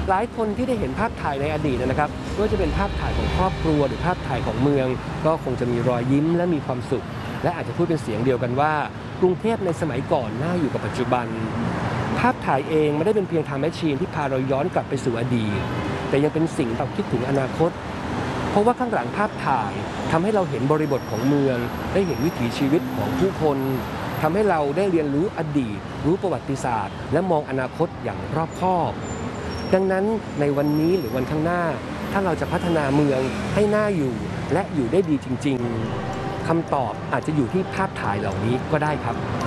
หลายคนที่ได้เห็นภาพถ่ายในอดีตนะครับไม่ว่าจะเป็นภาพถ่ายของครอบครัวหรือภาพถ่ายของเมืองก็คงจะมีรอยยิ้มและมีความสุขและอาจจะพูดเป็นเสียงเดียวกันว่ากรุงเทพในสมัยก่อนน่าอยู่กับปัจจุบันภาพถ่ายเองไม่ได้เป็นเพียงไทม์แมชชีนที่พาเราย้อนกลับไปสู่อดีตแต่ยังเป็นสิ่งเราคิดถึงอนาคตเพราะว่าข้างหลังภาพถ่ายทำให้เราเห็นบริบทของเมืองได้เห็นวิถีชีวิตของผู้คนทำให้เราได้เรียนรู้อดีตรู้ประวัติศาสตร์และมองอนาคตอย่างรอบคอบดังนั้นในวันนี้หรือวันข้างหน้าถ้าเราจะพัฒนาเมืองให้น่าอยู่และอยู่ได้ดีจริงๆคำตอบอาจจะอยู่ที่ภาพถ่ายเหล่านี้ก็ได้ครับ